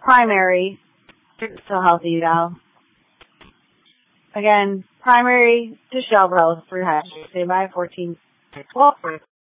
primary, you're still healthy, Val. Again, primary to shelf health for hash. Say bye 14, 12.